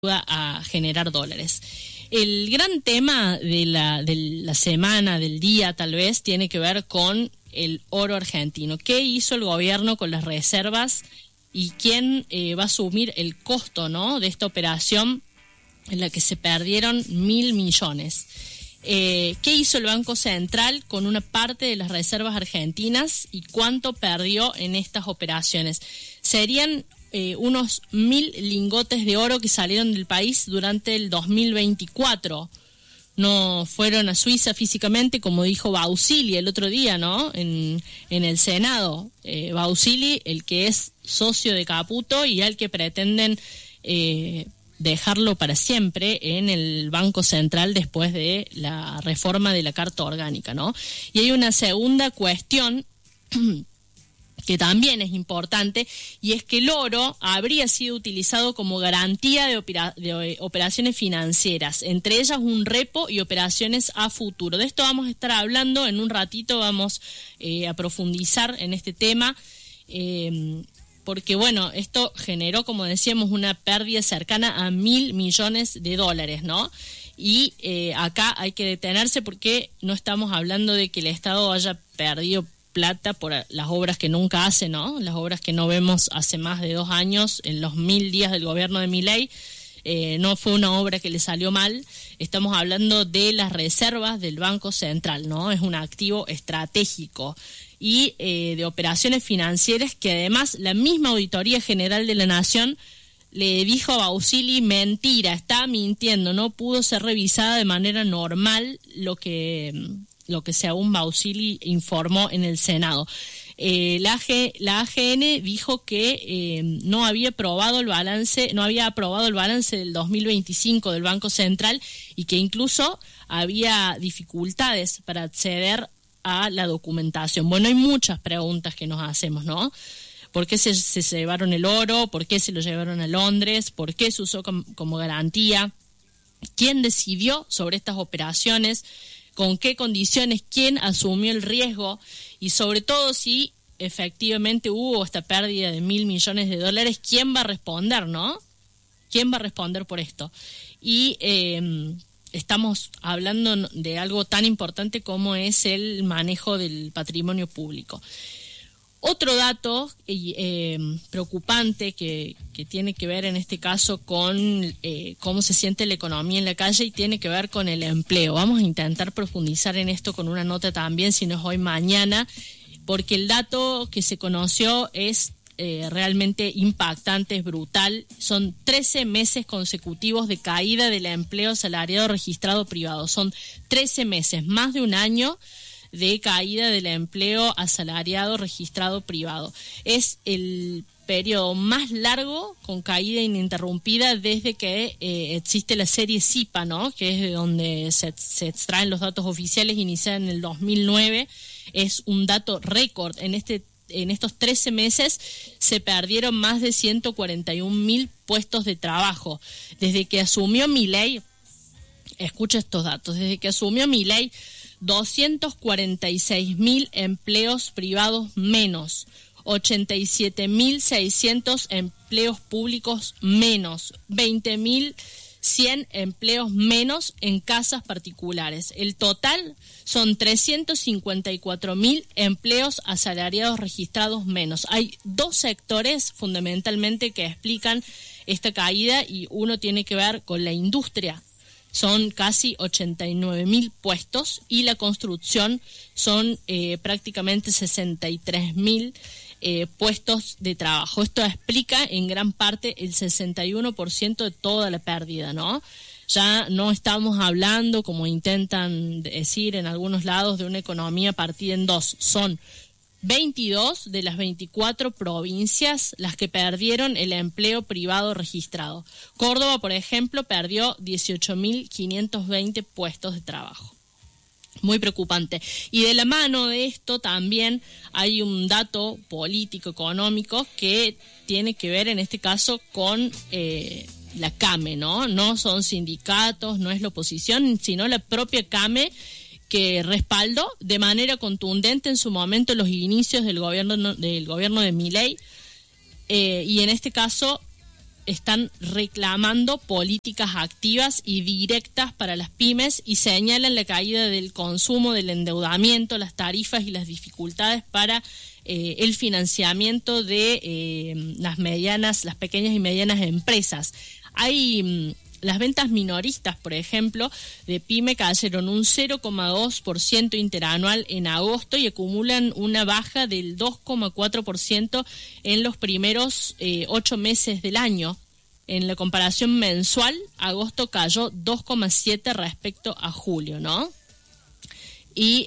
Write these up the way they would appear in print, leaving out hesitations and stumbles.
a generar dólares. El gran tema de la semana, del día tal vez, tiene que ver con el oro argentino. ¿Qué hizo el gobierno con las reservas y quién va a asumir el costo, ¿no?, de esta operación en la que se perdieron 1.000 millones? ¿Qué hizo el Banco Central con una parte de las reservas argentinas y cuánto perdió en estas operaciones? Serían unos 1.000 lingotes de oro que salieron del país durante el 2024. No fueron a Suiza físicamente, como dijo Bausili el otro día, ¿no?, en el Senado. Bausili, el que es socio de Caputo y al que pretenden dejarlo para siempre en el Banco Central después de la reforma de la Carta Orgánica, ¿no? Y hay una segunda cuestión que también es importante, y es que el oro habría sido utilizado como garantía de operaciones financieras, entre ellas un repo y operaciones a futuro. De esto vamos a estar hablando en un ratito, vamos a profundizar en este tema, porque bueno, esto generó, como decíamos, una pérdida cercana a 1.000 millones de dólares, ¿no? Y acá hay que detenerse porque no estamos hablando de que el Estado haya perdido plata por las obras que nunca hace, ¿no? Las obras que no vemos hace más de 2 años, en los 1.000 días del gobierno de Milei. No fue una obra que le salió mal. Estamos hablando de las reservas del Banco Central, ¿no? Es un activo estratégico. Y de operaciones financieras que además la misma Auditoría General de la Nación le dijo a Bausili: mentira, está mintiendo, no pudo ser revisada de manera normal lo que según Bausili informó en el Senado. La AGN dijo que no había aprobado el balance del 2025 del Banco Central y que incluso había dificultades para acceder a la documentación. Bueno, hay muchas preguntas que nos hacemos, ¿no? ¿Por qué se llevaron el oro? ¿Por qué se lo llevaron a Londres? ¿Por qué se usó como garantía? ¿Quién decidió sobre estas operaciones? ¿Con qué condiciones? ¿Quién asumió el riesgo? Y sobre todo, si efectivamente hubo esta pérdida de 1.000 millones de dólares, ¿quién va a responder, no? ¿Quién va a responder por esto? Y estamos hablando de algo tan importante como es el manejo del patrimonio público. Otro dato preocupante que tiene que ver en este caso con cómo se siente la economía en la calle y tiene que ver con el empleo. Vamos a intentar profundizar en esto con una nota también, si no es hoy, mañana, porque el dato que se conoció es realmente impactante, es brutal. Son 13 meses consecutivos de caída del empleo asalariado registrado privado. Son 13 meses, más de un año de caída del empleo asalariado registrado privado. Es el periodo más largo con caída ininterrumpida desde que existe la serie CIPA, ¿no?, que es de donde se extraen los datos oficiales, iniciada en el 2009. Es un dato récord. En estos 13 meses se perdieron más de 141.000 puestos de trabajo. Desde que asumió Milei, escucha estos datos, desde que asumió Milei, 246.000 empleos privados menos, 87.600 empleos públicos menos, 20.100 empleos menos en casas particulares. El total son 354.000 empleos asalariados registrados menos. Hay 2 sectores fundamentalmente que explican esta caída y uno tiene que ver con la industria. Son casi 89.000 puestos y la construcción son prácticamente 63.000 puestos de trabajo. Esto explica en gran parte el 61% de toda la pérdida, ¿no? Ya no estamos hablando, como intentan decir en algunos lados, de una economía partida en 2. Son 22 de las 24 provincias las que perdieron el empleo privado registrado. Córdoba, por ejemplo, perdió 18.520 puestos de trabajo. Muy preocupante. Y de la mano de esto también hay un dato político, económico, que tiene que ver en este caso con la CAME, ¿no? No son sindicatos, no es la oposición, sino la propia CAME, que respaldó de manera contundente en su momento los inicios del gobierno de Milei, y en este caso están reclamando políticas activas y directas para las pymes y señalan la caída del consumo, del endeudamiento, las tarifas y las dificultades para el financiamiento de las pequeñas y medianas empresas. Hay las ventas minoristas, por ejemplo, de PYME cayeron un 0,2% interanual en agosto y acumulan una baja del 2,4% en los primeros 8 meses del año. En la comparación mensual, agosto cayó 2,7% respecto a julio, ¿no? Y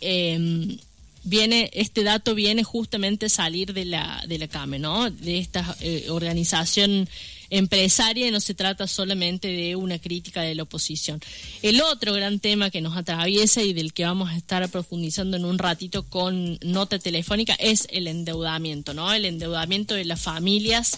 este dato viene justamente a salir de la CAME, ¿no? De esta organización empresaria, y no se trata solamente de una crítica de la oposición. El otro gran tema que nos atraviesa y del que vamos a estar profundizando en un ratito con nota telefónica es el endeudamiento, ¿no? El endeudamiento de las familias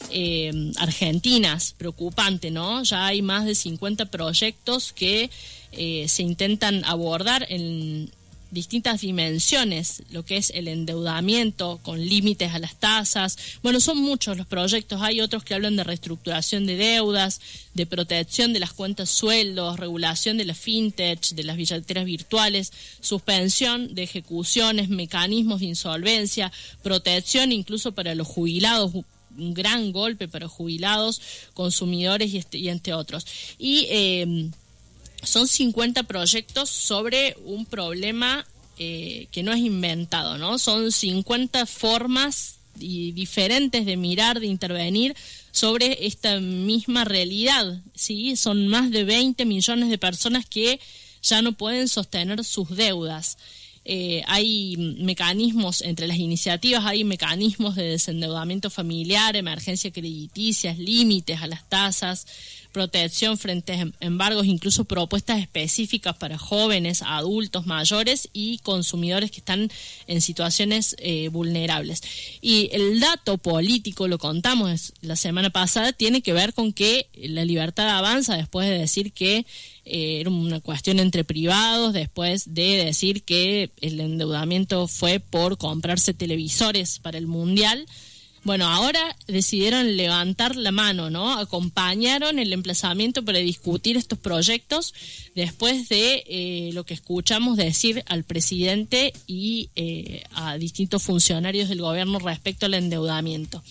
argentinas, preocupante, ¿no? Ya hay más de 50 proyectos que se intentan abordar en distintas dimensiones, lo que es el endeudamiento con límites a las tasas. Bueno, son muchos los proyectos. Hay otros que hablan de reestructuración de deudas, de protección de las cuentas sueldos, regulación de la fintech, de las billeteras virtuales, suspensión de ejecuciones, mecanismos de insolvencia, protección incluso para los jubilados, un gran golpe para jubilados, consumidores y entre otros. Y son 50 proyectos sobre un problema que no es inventado, ¿no? Son 50 formas diferentes de mirar, de intervenir sobre esta misma realidad, ¿sí? Son más de 20 millones de personas que ya no pueden sostener sus deudas. Hay mecanismos, entre las iniciativas hay mecanismos de desendeudamiento familiar, emergencia crediticias, límites a las tasas, protección frente a embargos, incluso propuestas específicas para jóvenes, adultos, mayores y consumidores que están en situaciones vulnerables. Y el dato político, lo contamos la semana pasada, tiene que ver con que la libertad avanza después de decir que era una cuestión entre privados, después de decir que el endeudamiento fue por comprarse televisores para el Mundial. Bueno, ahora decidieron levantar la mano, ¿no? Acompañaron el emplazamiento para discutir estos proyectos después de lo que escuchamos decir al presidente y a distintos funcionarios del gobierno respecto al endeudamiento.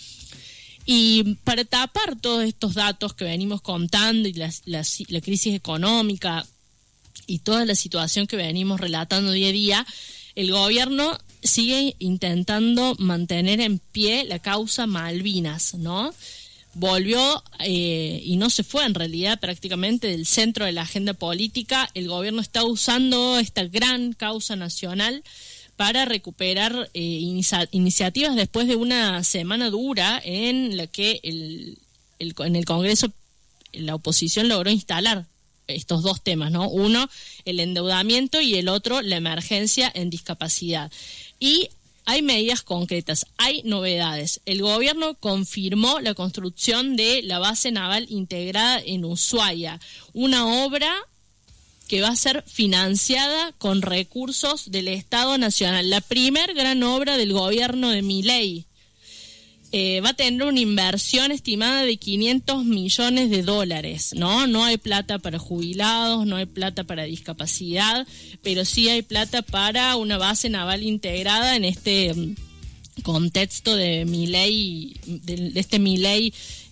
Y para tapar todos estos datos que venimos contando y la crisis económica y toda la situación que venimos relatando día a día, el gobierno sigue intentando mantener en pie la causa Malvinas, ¿no? Volvió y no se fue en realidad prácticamente del centro de la agenda política. El gobierno está usando esta gran causa nacional para recuperar iniciativas después de una semana dura en la que en el Congreso la oposición logró instalar estos dos temas, ¿no? Uno, el endeudamiento, y el otro, la emergencia en discapacidad. Y hay medidas concretas, hay novedades. El gobierno confirmó la construcción de la base naval integrada en Ushuaia, una obra que va a ser financiada con recursos del Estado Nacional, la primer gran obra del gobierno de Milei. Va a tener una inversión estimada de $500 millones, ¿no? No hay plata para jubilados, no hay plata para discapacidad, pero sí hay plata para una base naval integrada en este contexto de Milei, de este Milei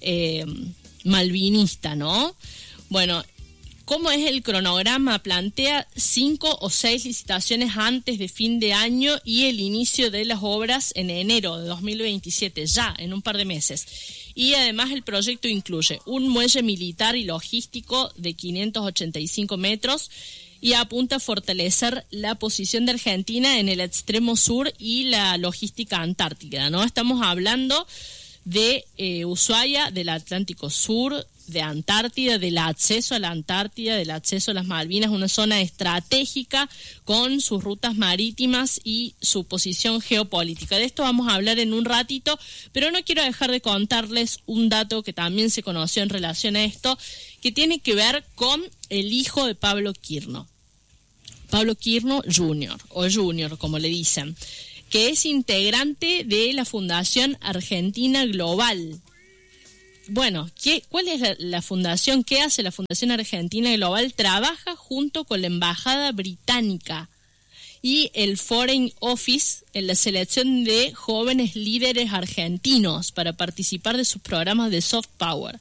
malvinista, ¿no? Bueno, ¿cómo es el cronograma? Plantea 5 o 6 licitaciones antes de fin de año y el inicio de las obras en enero de 2027, ya en un par de meses. Y además el proyecto incluye un muelle militar y logístico de 585 metros y apunta a fortalecer la posición de Argentina en el extremo sur y la logística antártica, ¿no? Estamos hablando de Ushuaia, del Atlántico Sur, de Antártida, del acceso a la Antártida, del acceso a las Malvinas, una zona estratégica con sus rutas marítimas y su posición geopolítica. De esto vamos a hablar en un ratito, pero no quiero dejar de contarles un dato que también se conoció en relación a esto, que tiene que ver con el hijo de Pablo Quirno. Pablo Quirno Jr., o Junior, como le dicen, que es integrante de la Fundación Argentina Global. bueno, ¿cuál es la fundación? ¿Qué hace la Fundación Argentina Global? Trabaja junto con la Embajada Británica y el Foreign Office en la selección de jóvenes líderes argentinos para participar de sus programas de soft power.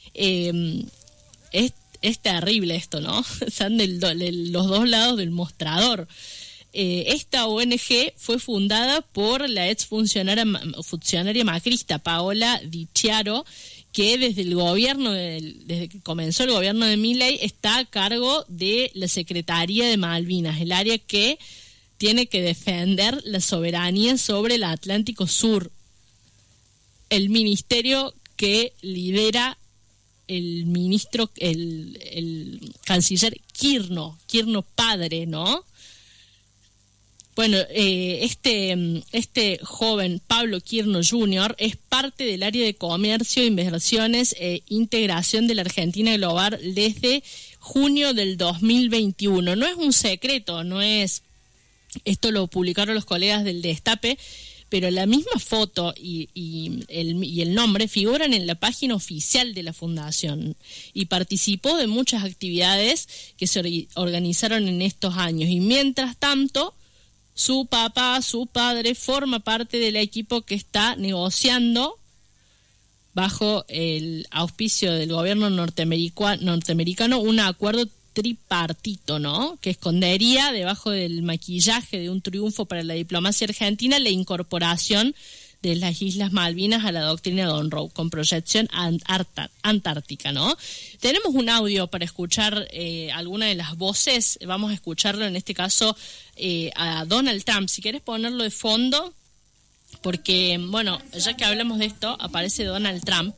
Es terrible esto, ¿no? Están los dos lados del mostrador. Esta ONG fue fundada por la ex funcionaria macrista Paola Di Chiaro, que desde que comenzó el gobierno de Milei está a cargo de la Secretaría de Malvinas, el área que tiene que defender la soberanía sobre el Atlántico Sur. El ministerio que lidera el ministro, el canciller Kirno padre, ¿no? Bueno, este joven Pablo Kirno Jr. es parte del área de comercio, inversiones e integración de la Argentina Global desde junio del 2021. No es un secreto, esto lo publicaron los colegas del Destape, pero la misma foto y el nombre figuran en la página oficial de la fundación y participó de muchas actividades que se organizaron en estos años. Y mientras tanto, su padre, forma parte del equipo que está negociando bajo el auspicio del gobierno norteamericano un acuerdo tripartito, ¿no? Que escondería debajo del maquillaje de un triunfo para la diplomacia argentina la incorporación de las Islas Malvinas a la doctrina de Monroe, con proyección antártica, ¿no? Tenemos un audio para escuchar alguna de las voces. Vamos a escucharlo, en este caso, a Donald Trump. Si quieres ponerlo de fondo, porque, bueno, ya que hablamos de esto, aparece Donald Trump,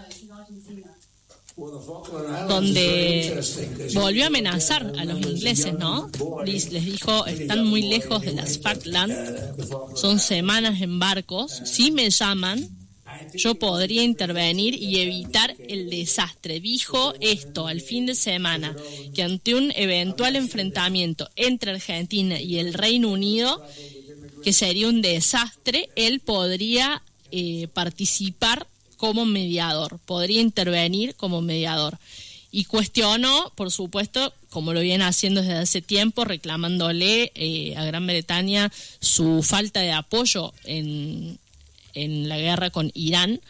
donde volvió a amenazar a los ingleses, ¿no? Les dijo, están muy lejos de las Falkland, son semanas en barcos, si me llaman, yo podría intervenir y evitar el desastre. Dijo esto al fin de semana, que ante un eventual enfrentamiento entre Argentina y el Reino Unido, que sería un desastre, él podría participar como mediador, podría intervenir como mediador. Y cuestionó, por supuesto, como lo viene haciendo desde hace tiempo, reclamándole a Gran Bretaña su falta de apoyo en la guerra con Irán,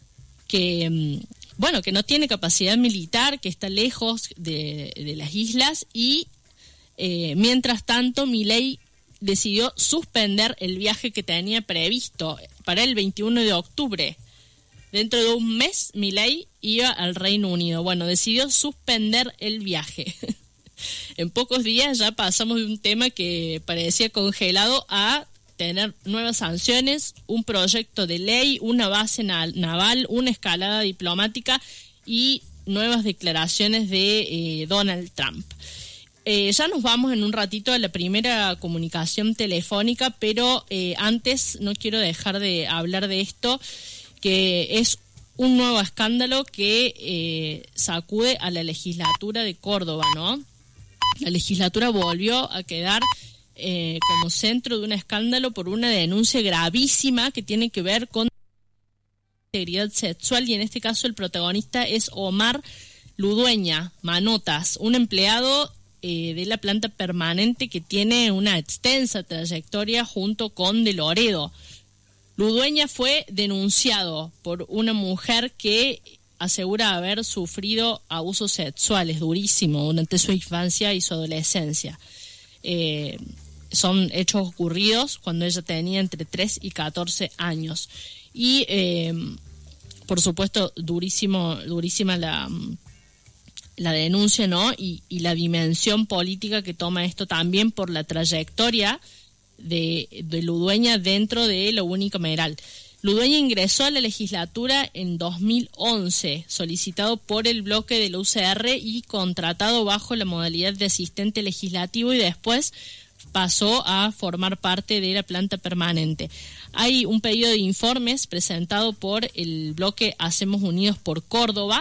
que que no tiene capacidad militar, que está lejos de las islas, y mientras tanto Milei decidió suspender el viaje que tenía previsto para el 21 de octubre. Dentro de un mes, Milei iba al Reino Unido. Bueno, decidió suspender el viaje. En pocos días ya pasamos de un tema que parecía congelado a tener nuevas sanciones, un proyecto de ley, una base naval, una escalada diplomática y nuevas declaraciones de Donald Trump. Ya nos vamos en un ratito a la primera comunicación telefónica, pero antes no quiero dejar de hablar de esto, que es un nuevo escándalo que sacude a la legislatura de Córdoba, ¿no? La legislatura volvió a quedar como centro de un escándalo por una denuncia gravísima que tiene que ver con integridad sexual, y en este caso el protagonista es Omar Ludueña Manotas, un empleado de la planta permanente que tiene una extensa trayectoria junto con De Loredo. Ludueña fue denunciado por una mujer que asegura haber sufrido abusos sexuales durísimos durante su infancia y su adolescencia. Son hechos ocurridos cuando ella tenía entre 3 y 14 años. Y, por supuesto, durísima la denuncia, ¿no? Y la dimensión política que toma esto también por la trayectoria de Ludueña dentro de la unicameral. Ludueña ingresó a la legislatura en 2011, solicitado por el bloque de la UCR y contratado bajo la modalidad de asistente legislativo, y después pasó a formar parte de la planta permanente. Hay un pedido de informes presentado por el bloque Hacemos Unidos por Córdoba.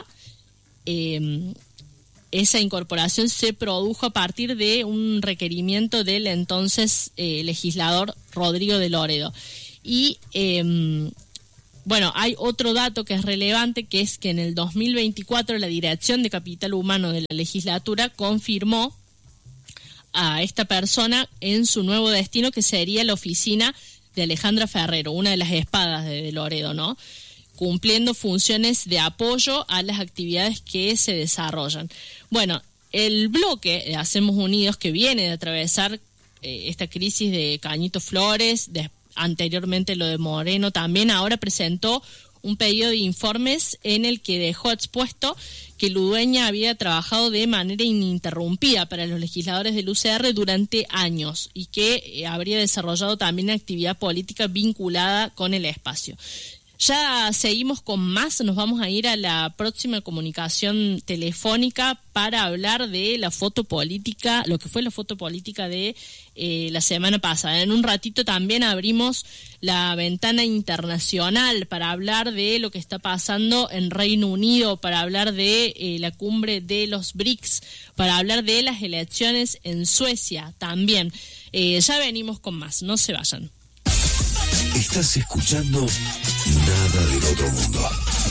Esa incorporación se produjo a partir de un requerimiento del entonces legislador Rodrigo de Loredo. Y Bueno, hay otro dato que es relevante, que es que en el 2024 la Dirección de Capital Humano de la legislatura confirmó a esta persona en su nuevo destino, que sería la oficina de Alejandra Ferrero, una de las espadas de Loredo, ¿no? Cumpliendo funciones de apoyo a las actividades que se desarrollan. Bueno, el bloque Hacemos Unidos, que viene de atravesar esta crisis de Cañito Flores, anteriormente lo de Moreno también, ahora presentó un pedido de informes en el que dejó expuesto que Ludueña había trabajado de manera ininterrumpida para los legisladores del UCR durante años y que habría desarrollado también actividad política vinculada con el espacio. Ya seguimos con más, nos vamos a ir a la próxima comunicación telefónica para hablar de la foto política, lo que fue la foto política de la semana pasada. En un ratito también abrimos la ventana internacional para hablar de lo que está pasando en Reino Unido, para hablar de la cumbre de los BRICS, para hablar de las elecciones en Suecia también. Ya venimos con más, no se vayan. Estás escuchando Nada del Otro Mundo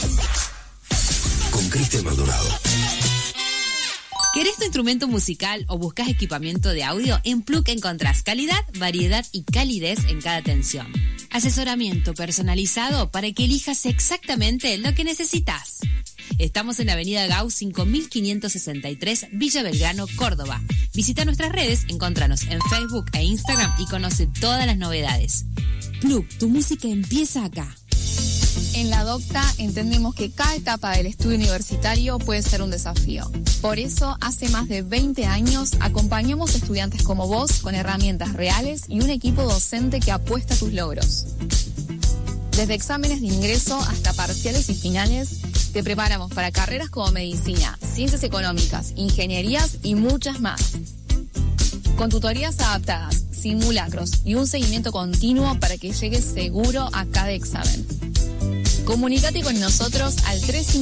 con Cristian Maldonado. ¿Querés tu instrumento musical o buscas equipamiento de audio? En Plug encontrás calidad, variedad y calidez en cada atención. Asesoramiento personalizado para que elijas exactamente lo que necesitas. Estamos en Avenida Gauss 5563, Villa Belgrano, Córdoba. Visita nuestras redes, encontranos en Facebook e Instagram y conoce todas las novedades. Plug, tu música empieza acá. En la Docta entendemos que cada etapa del estudio universitario puede ser un desafío. Por eso, hace más de 20 años acompañamos a estudiantes como vos con herramientas reales y un equipo docente que apuesta a tus logros. Desde exámenes de ingreso hasta parciales y finales, te preparamos para carreras como medicina, ciencias económicas, ingenierías y muchas más. Con tutorías adaptadas, simulacros y un seguimiento continuo para que llegues seguro a cada examen. Comunícate con nosotros al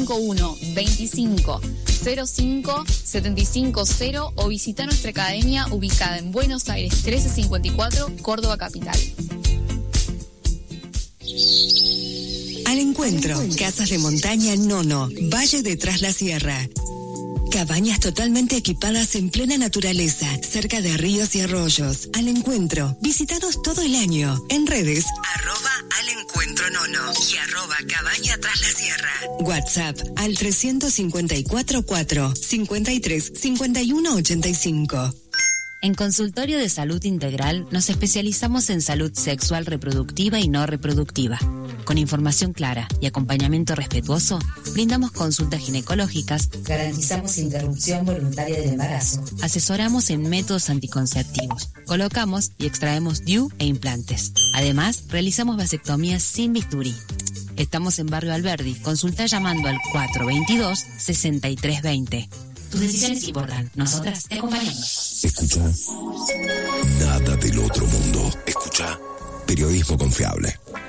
351-25-05-750 o visita nuestra academia ubicada en Buenos Aires 1354, Córdoba Capital. Al Encuentro, Casas de Montaña Nono, Valle de Tras la Sierra. Cabañas totalmente equipadas en plena naturaleza, cerca de ríos y arroyos. Al Encuentro, visitados todo el año. En redes, @alencuentronono y @cabaña tras la sierra. WhatsApp al 354 4 53 51 85. En Consultorio de Salud Integral nos especializamos en salud sexual reproductiva y no reproductiva. Con información clara y acompañamiento respetuoso, brindamos consultas ginecológicas, garantizamos interrupción voluntaria del embarazo, asesoramos en métodos anticonceptivos, colocamos y extraemos DIU e implantes. Además, realizamos vasectomías sin bisturí. Estamos en Barrio Alberdi. Consulta llamando al 422-6320. Tus decisiones importan. Nosotras te acompañamos. Escucha Nada del Otro Mundo. Escucha periodismo confiable.